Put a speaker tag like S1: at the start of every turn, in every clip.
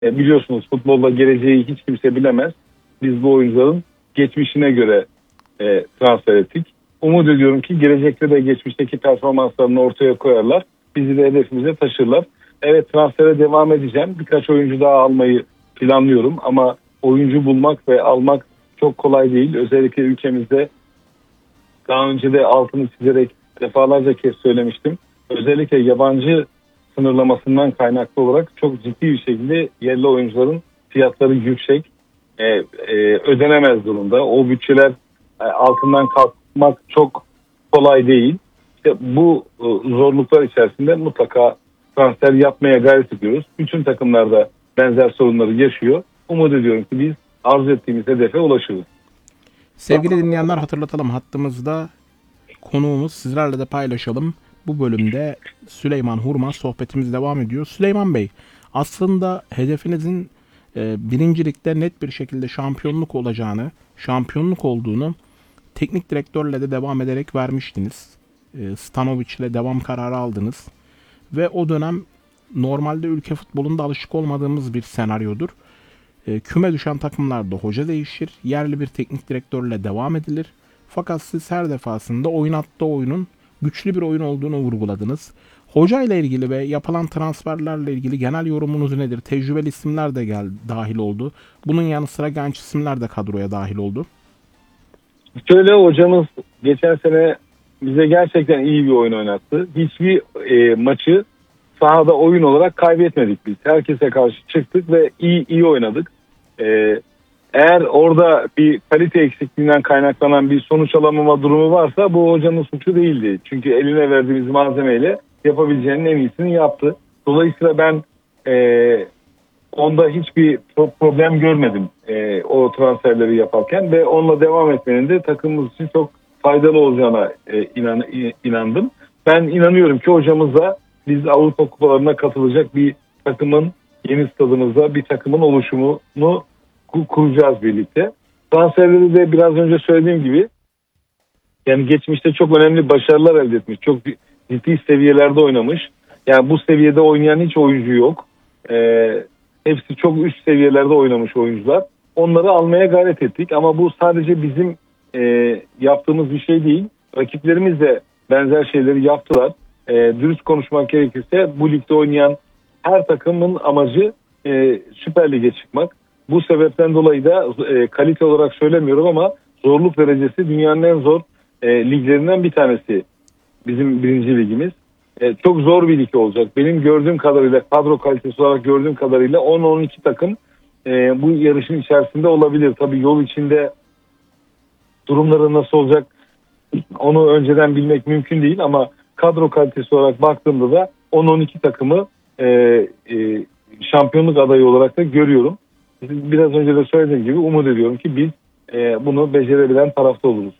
S1: Biliyorsunuz futbolda geleceği hiç kimse bilemez. Biz bu oyuncuların geçmişine göre transfer ettik. Umut ediyorum ki gelecekte de geçmişteki performanslarını ortaya koyarlar. Bizi de hedefimize taşırlar. Evet, transfere devam edeceğim. Birkaç oyuncu daha almayı planlıyorum ama oyuncu bulmak ve almak çok kolay değil. Özellikle ülkemizde, daha önce de altını çizerek defalarca kez söylemiştim. Özellikle yabancı sınırlamasından kaynaklı olarak çok ciddi bir şekilde yerli oyuncuların fiyatları yüksek, ödenemez durumda. O bütçeler altından kalkmak çok kolay değil. İşte bu zorluklar içerisinde mutlaka transfer yapmaya gayret ediyoruz. Bütün takımlarda benzer sorunları yaşıyor. Umut ediyorum ki biz arzu ettiğimiz hedefe ulaşırız.
S2: Sevgili dinleyenler, hatırlatalım, hattımızda konuğumuz, sizlerle de paylaşalım. Bu bölümde Süleyman Hurmaz, sohbetimiz devam ediyor. Süleyman Bey, aslında hedefinizin birincilikte net bir şekilde şampiyonluk olacağını, şampiyonluk olduğunu teknik direktörle de devam ederek vermiştiniz. Stanovic ile devam kararı aldınız. Ve o dönem normalde ülke futbolunda alışık olmadığımız bir senaryodur. Küme düşen takımlarda hoca değişir, yerli bir teknik direktörle devam edilir. Fakat siz her defasında oynattığı oyunun güçlü bir oyun olduğunu vurguladınız. Hoca ile ilgili ve yapılan transferlerle ilgili genel yorumunuz nedir? Tecrübeli isimler de dahil oldu. Bunun yanı sıra genç isimler de kadroya dahil oldu.
S1: Şöyle, hocamız geçen sene bize gerçekten iyi bir oyun oynattı. Hiçbir maçı sahada oyun olarak kaybetmedik biz. Herkese karşı çıktık ve iyi oynadık. Eğer orada bir kalite eksikliğinden kaynaklanan bir sonuç alamama durumu varsa bu hocanın suçu değildi. Çünkü eline verdiğimiz malzemeyle yapabileceğinin en iyisini yaptı. Dolayısıyla ben onda hiçbir problem görmedim o transferleri yaparken ve onunla devam etmenin de takımımız için çok faydalı olacağına inandım. Ben inanıyorum ki hocamızla biz Avrupa kupalarına katılacak bir takımın, yeni stadımızda bir takımın oluşumunu kuracağız birlikte. Transferleri de biraz önce söylediğim gibi, yani geçmişte çok önemli başarılar elde etmiş. Çok ciddi seviyelerde oynamış. Yani bu seviyede oynayan hiç oyuncu yok. Hepsi çok üst seviyelerde oynamış oyuncular. Onları almaya gayret ettik ama bu sadece bizim yaptığımız bir şey değil. Rakiplerimiz de benzer şeyleri yaptılar. Dürüst konuşmak gerekirse bu ligde oynayan her takımın amacı Süper Lig'e çıkmak. Bu sebepten dolayı da kalite olarak söylemiyorum ama zorluk derecesi dünyanın en zor liglerinden bir tanesi bizim birinci ligimiz. Çok zor bir lig olacak. Benim gördüğüm kadarıyla, kadro kalitesi olarak gördüğüm kadarıyla 10-12 takım bu yarışın içerisinde olabilir. Tabii yol içinde durumları nasıl olacak onu önceden bilmek mümkün değil ama kadro kalitesi olarak baktığımda da 10-12 takımı şampiyonluk adayı olarak da görüyorum. Biraz önce de söylediğim gibi umut ediyorum ki biz bunu becerebilen tarafta oluruz.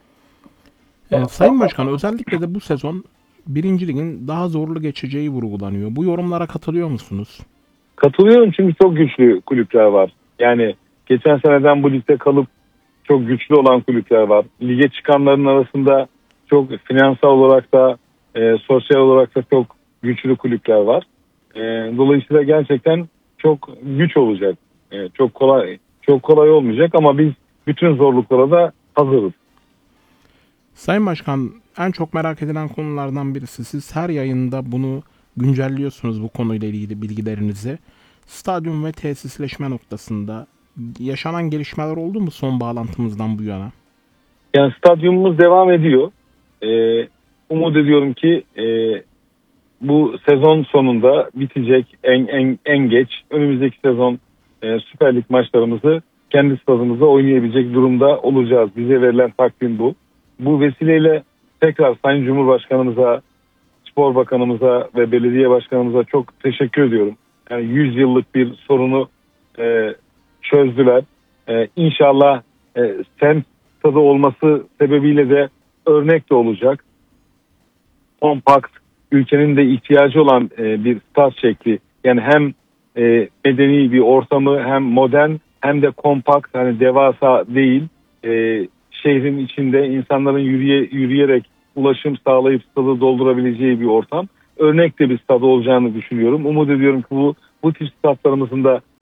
S2: Sayın Başkan, özellikle de bu sezon birinci ligin daha zorlu geçeceği vurgulanıyor. Bu yorumlara katılıyor musunuz?
S1: Katılıyorum çünkü çok güçlü kulüpler var. Yani geçen seneden bu ligde kalıp çok güçlü olan kulüpler var. Lige çıkanların arasında çok finansal olarak da sosyal olarak da çok güçlü kulüpler var. Dolayısıyla gerçekten çok güç olacak. Çok kolay olmayacak ama biz bütün zorluklara da hazırız.
S2: Sayın Başkan, en çok merak edilen konulardan birisi, siz her yayında bunu güncelliyorsunuz, bu konuyla ilgili bilgilerinizi. Stadyum ve tesisleşme noktasında yaşanan gelişmeler oldu mu son bağlantımızdan bu yana?
S1: Yani stadyumumuz devam ediyor. Umut ediyorum ki bu sezon sonunda bitecek, en geç önümüzdeki sezon Süper Lig maçlarımızı kendi stadımızda oynayabilecek durumda olacağız. Bize verilen takvim bu. Bu vesileyle tekrar Sayın Cumhurbaşkanımıza, Spor Bakanımıza ve Belediye Başkanımıza çok teşekkür ediyorum. Yani 100 yıllık bir sorunu çözdüler. İnşallah semt stadı olması sebebiyle de örnek de olacak. Kompakt, ülkenin de ihtiyacı olan bir stat şekli. Yani hem medeni bir ortamı, hem modern hem de kompakt, hani devasa değil. Şehrin içinde insanların yürüyerek ulaşım sağlayıp stadı doldurabileceği bir ortam. Örnek de bir stad olacağını düşünüyorum. Umut ediyorum ki bu tip statlarımızın da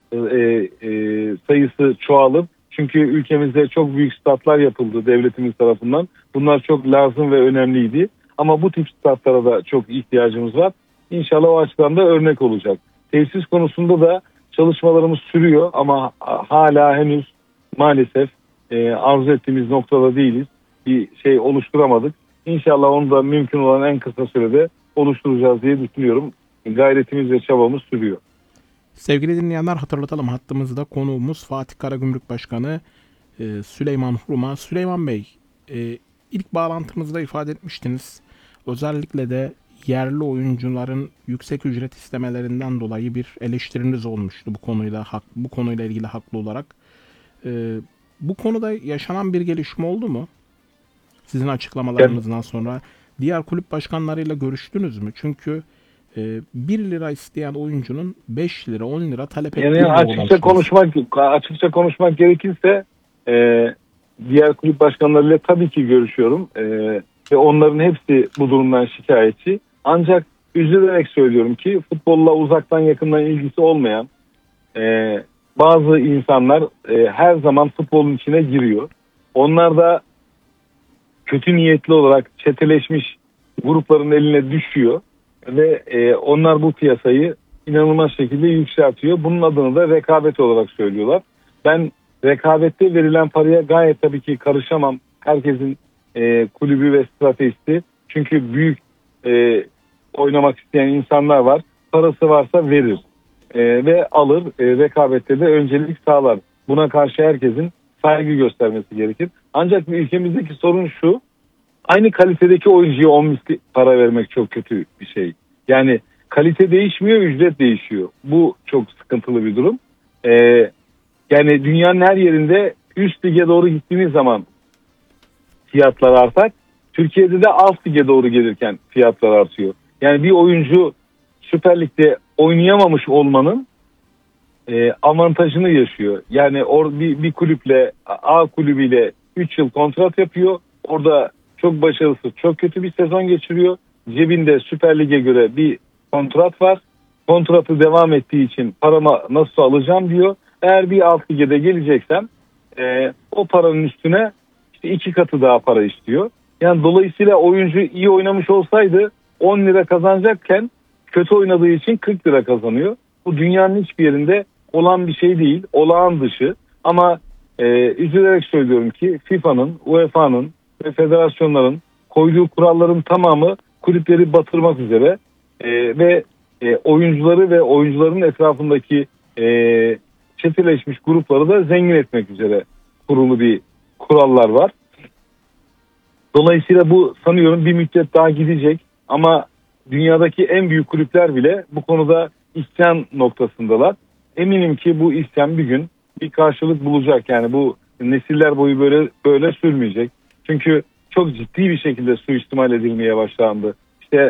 S1: sayısı çoğalır. Çünkü ülkemizde çok büyük statlar yapıldı devletimiz tarafından. Bunlar çok lazım ve önemliydi. Ama bu tip statlara da çok ihtiyacımız var. İnşallah o açıdan da örnek olacak. Tesis konusunda da çalışmalarımız sürüyor ama hala henüz maalesef arzu ettiğimiz noktada değiliz. Bir şey oluşturamadık. İnşallah onu da mümkün olan en kısa sürede oluşturacağız diye düşünüyorum. Gayretimiz ve çabamız sürüyor.
S2: Sevgili dinleyenler, hatırlatalım, hattımızda konuğumuz Fatih Karagümrük Başkanı Süleyman Hurma. Süleyman Bey, ilk bağlantımızda ifade etmiştiniz. Özellikle de yerli oyuncuların yüksek ücret istemelerinden dolayı bir eleştiriniz olmuştu bu konuyla ilgili haklı olarak. Bu konuda yaşanan bir gelişme oldu mu? Sizin açıklamalarınızdan sonra diğer kulüp başkanlarıyla görüştünüz mü? Çünkü 1 lira isteyen oyuncunun 5 lira 10 lira talep ettiğini
S1: yani açıkça konuşmak gerekirse diğer kulüp başkanlarıyla tabii ki görüşüyorum. Ve onların hepsi bu durumdan şikayetçi. Ancak üzülerek söylüyorum ki futbolla uzaktan yakından ilgisi olmayan bazı insanlar her zaman futbolun içine giriyor. Onlar da kötü niyetli olarak çeteleşmiş grupların eline düşüyor ve onlar bu piyasayı inanılmaz şekilde yükseltiyor. Bunun adını da rekabet olarak söylüyorlar. Ben rekabette verilen paraya gayet tabii ki karışamam. Herkesin kulübü ve stratejisi. Çünkü büyük oynamak isteyen insanlar var. Parası varsa verir ve alır. Rekabette de öncelik sağlar. Buna karşı herkesin saygı göstermesi gerekir. Ancak ülkemizdeki sorun şu: aynı kalitedeki oyuncuya 10 misli para vermek çok kötü bir şey. Yani kalite değişmiyor, ücret değişiyor. Bu çok sıkıntılı bir durum. Yani dünyanın her yerinde üst lige doğru gittiğiniz zaman fiyatlar artar. Türkiye'de de alt lige doğru gelirken fiyatlar artıyor. Yani bir oyuncu Süper Lig'de oynayamamış olmanın avantajını yaşıyor. Yani bir kulüple, A kulübüyle 3 yıl kontrat yapıyor. Orada çok başarısız, çok kötü bir sezon geçiriyor. Cebinde Süper Lig'e göre bir kontrat var. Kontratı devam ettiği için paramı nasıl alacağım diyor. Eğer bir alt lige de geleceksem o paranın üstüne işte 2 katı daha para istiyor. Yani dolayısıyla oyuncu iyi oynamış olsaydı 10 lira kazanacakken kötü oynadığı için 40 lira kazanıyor. Bu dünyanın hiçbir yerinde olan bir şey değil. Olağan dışı. Ama üzülerek söylüyorum ki FIFA'nın, UEFA'nın ve federasyonların koyduğu kuralların tamamı kulüpleri batırmak üzere ve oyuncuları ve oyuncuların etrafındaki çeteleşmiş grupları da zengin etmek üzere kurulu bir kurallar var. Dolayısıyla bu sanıyorum bir müddet daha gidecek ama dünyadaki en büyük kulüpler bile bu konuda isyan noktasındalar. Eminim ki bu isyan bir gün bir karşılık bulacak. Yani bu nesiller boyu böyle sürmeyecek. Çünkü çok ciddi bir şekilde suistimal edilmeye başlandı. İşte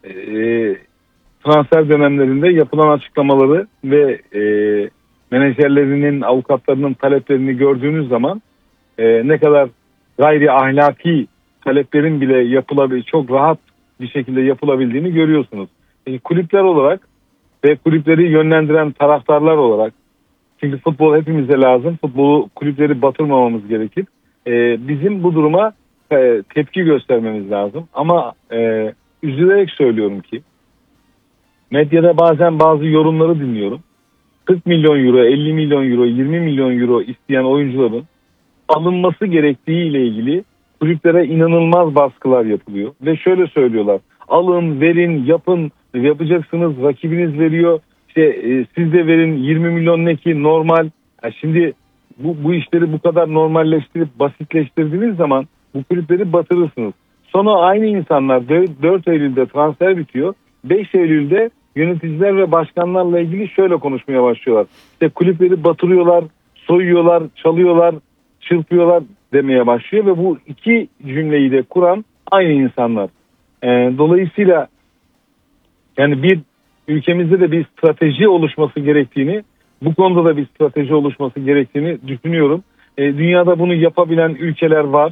S1: transfer dönemlerinde yapılan açıklamaları ve menajerlerinin, avukatlarının taleplerini gördüğünüz zaman ne kadar gayri ahlaki taleplerin bile çok rahat bir şekilde yapılabildiğini görüyorsunuz. Kulüpler olarak ve kulüpleri yönlendiren taraftarlar olarak, çünkü futbol hepimize lazım, futbolu kulüpleri batırmamamız gerekir. Bizim bu duruma tepki göstermemiz lazım. Ama üzülerek söylüyorum ki medyada bazen bazı yorumları dinliyorum. 40 milyon euro, 50 milyon euro, 20 milyon euro isteyen oyuncuların alınması gerektiği ile ilgili kulüplere inanılmaz baskılar yapılıyor. Ve şöyle söylüyorlar: alın, verin, yapın, yapacaksınız, rakibiniz veriyor. İşte siz de verin, 20 milyon ne ki normal. Şimdi bu işleri bu kadar normalleştirip basitleştirdiğiniz zaman bu kulüpleri batırırsınız. Sonra aynı insanlar 4 Eylül'de transfer bitiyor. 5 Eylül'de yöneticiler ve başkanlarla ilgili şöyle konuşmaya başlıyorlar: İşte kulüpleri batırıyorlar, soyuyorlar, çalıyorlar, çırpıyorlar demeye başlıyor ve bu iki cümleyi de kuran aynı insanlar. Dolayısıyla yani bir ülkemizde de bir strateji oluşması gerektiğini, bu konuda da bir strateji oluşması gerektiğini düşünüyorum. Dünyada bunu yapabilen ülkeler var.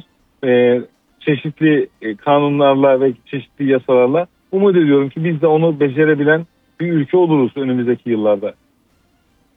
S1: Çeşitli kanunlarla ve çeşitli yasalarla. Umut ediyorum ki biz de onu becerebilen bir ülke oluruz önümüzdeki yıllarda.